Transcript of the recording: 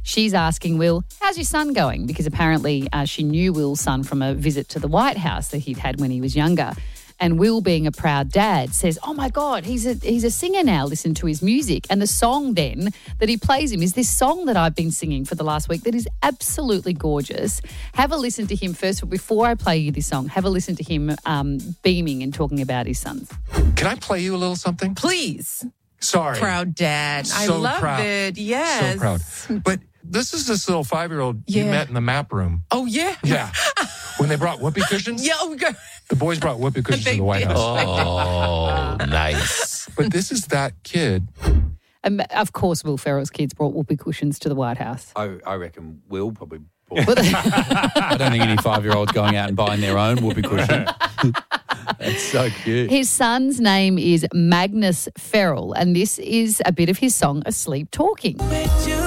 She's asking Will, how's your son going? Because apparently she knew Will's son from a visit to the White House that he'd had when he was younger. And Will, being a proud dad, says, oh, my God, he's a singer now. Listen to his music. And the song then that he plays him is this song that I've been singing for the last week that is absolutely gorgeous. Have a listen to him first. Before I play you this song, have a listen to him beaming and talking about his sons. Can I play you a little something? Please. Sorry. Proud dad. I So love proud. it. Yes. So proud. But this is this little 5-year-old you Yeah. met in the map room. Oh, yeah? Yeah. When they brought whoopee cushions. Yeah. Oh, God. The boys brought whoopee cushions to the White did. House. Oh, nice. But this is that kid. Of course, Will Ferrell's kids brought whoopee cushions to the White House. I reckon Will probably bought I don't think any 5-year-old's going out and buying their own whoopee cushion. That's so cute. His son's name is Magnus Ferrell, and this is a bit of his song, Asleep Talking. With you